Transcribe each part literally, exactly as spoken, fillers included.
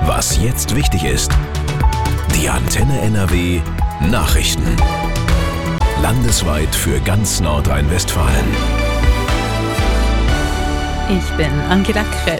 Was jetzt wichtig ist. Die Antenne N R W Nachrichten. Landesweit für ganz Nordrhein-Westfalen. Ich bin Angela Kress.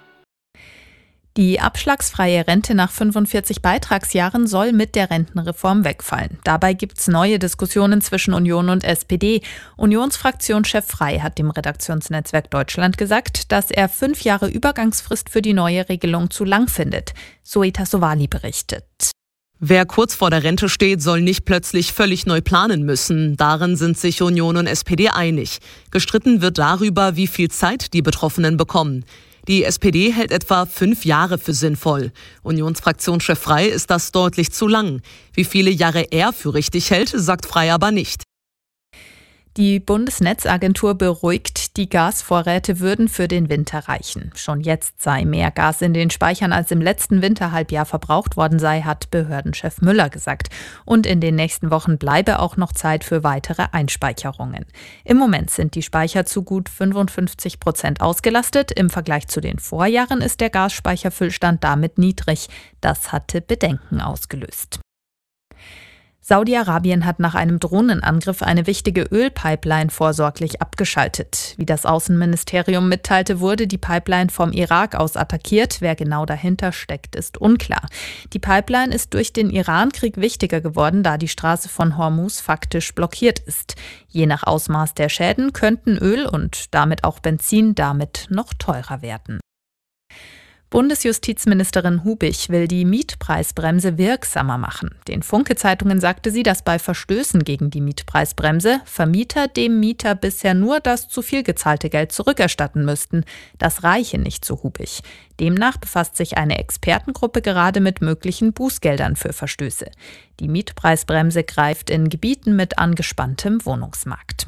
Die abschlagsfreie Rente nach fünfundvierzig Beitragsjahren soll mit der Rentenreform wegfallen. Dabei gibt es neue Diskussionen zwischen Union und S P D. Unionsfraktionschef Frey hat dem Redaktionsnetzwerk Deutschland gesagt, dass er fünf Jahre Übergangsfrist für die neue Regelung zu lang findet. Zoe Tassovali berichtet. Wer kurz vor der Rente steht, soll nicht plötzlich völlig neu planen müssen. Darin sind sich Union und S P D einig. Gestritten wird darüber, wie viel Zeit die Betroffenen bekommen. Die S P D hält etwa fünf Jahre für sinnvoll. Unionsfraktionschef Frey ist das deutlich zu lang. Wie viele Jahre er für richtig hält, sagt Frey aber nicht. Die Bundesnetzagentur beruhigt, die Gasvorräte würden für den Winter reichen. Schon jetzt sei mehr Gas in den Speichern als im letzten Winterhalbjahr verbraucht worden sei, hat Behördenchef Müller gesagt. Und in den nächsten Wochen bleibe auch noch Zeit für weitere Einspeicherungen. Im Moment sind die Speicher zu gut fünfundfünfzig Prozent ausgelastet. Im Vergleich zu den Vorjahren ist der Gasspeicherfüllstand damit niedrig. Das hatte Bedenken ausgelöst. Saudi-Arabien hat nach einem Drohnenangriff eine wichtige Ölpipeline vorsorglich abgeschaltet. Wie das Außenministerium mitteilte, wurde die Pipeline vom Irak aus attackiert. Wer genau dahinter steckt, ist unklar. Die Pipeline ist durch den Iran-Krieg wichtiger geworden, da die Straße von Hormuz faktisch blockiert ist. Je nach Ausmaß der Schäden könnten Öl und damit auch Benzin damit noch teurer werden. Bundesjustizministerin Hubich will die Mietpreisbremse wirksamer machen. Den Funke-Zeitungen sagte sie, dass bei Verstößen gegen die Mietpreisbremse Vermieter dem Mieter bisher nur das zu viel gezahlte Geld zurückerstatten müssten. Das reiche nicht, so Hubich. Demnach befasst sich eine Expertengruppe gerade mit möglichen Bußgeldern für Verstöße. Die Mietpreisbremse greift in Gebieten mit angespanntem Wohnungsmarkt.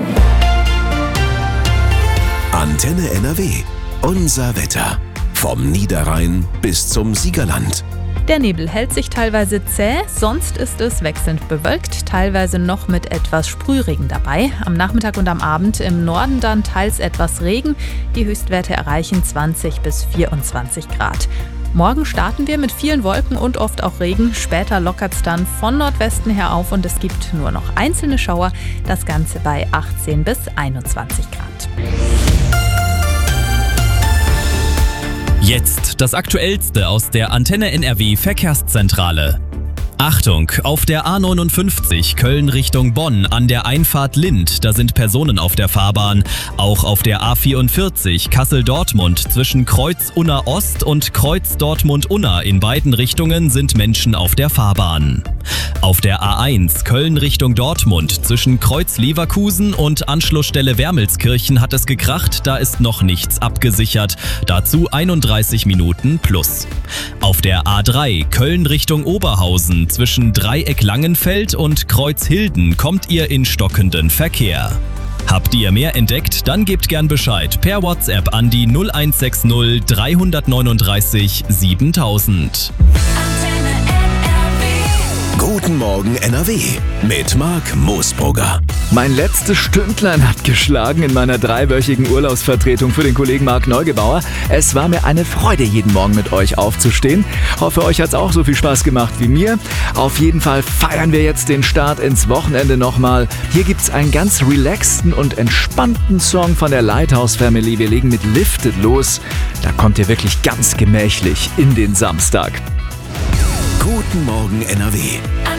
Antenne N R W. Unser Wetter. Vom Niederrhein bis zum Siegerland. Der Nebel hält sich teilweise zäh, sonst ist es wechselnd bewölkt, teilweise noch mit etwas Sprühregen dabei. Am Nachmittag und am Abend im Norden dann teils etwas Regen. Die Höchstwerte erreichen zwanzig bis vierundzwanzig Grad. Morgen starten wir mit vielen Wolken und oft auch Regen. Später lockert es dann von Nordwesten her auf und es gibt nur noch einzelne Schauer. Das Ganze bei achtzehn bis einundzwanzig Grad. Jetzt das Aktuellste aus der Antenne N R W Verkehrszentrale. Achtung, auf der A neunundfünfzig Köln Richtung Bonn an der Einfahrt Lind, da sind Personen auf der Fahrbahn. Auch auf der A vierundvierzig Kassel-Dortmund zwischen Kreuz-Unna Ost und Kreuz-Dortmund-Unna in beiden Richtungen sind Menschen auf der Fahrbahn. Auf der A eins Köln Richtung Dortmund zwischen Kreuz-Leverkusen und Anschlussstelle Wermelskirchen hat es gekracht, da ist noch nichts abgesichert. Dazu einunddreißig Minuten plus. Auf der A drei Köln Richtung Oberhausen zwischen Dreieck Langenfeld und Kreuzhilden kommt ihr in stockenden Verkehr. Habt ihr mehr entdeckt? Dann gebt gern Bescheid per WhatsApp an die null eins sechs null drei neun drei siebentausend. Guten Morgen N R W mit Marc Moosbrugger. Mein letztes Stündlein hat geschlagen in meiner dreiwöchigen Urlaubsvertretung für den Kollegen Marc Neugebauer. Es war mir eine Freude, jeden Morgen mit euch aufzustehen. Hoffe, euch hat's auch so viel Spaß gemacht wie mir. Auf jeden Fall feiern wir jetzt den Start ins Wochenende nochmal. Hier gibt's einen ganz relaxten und entspannten Song von der Lighthouse Family. Wir legen mit Lifted los. Da kommt ihr wirklich ganz gemächlich in den Samstag. Guten Morgen N R W.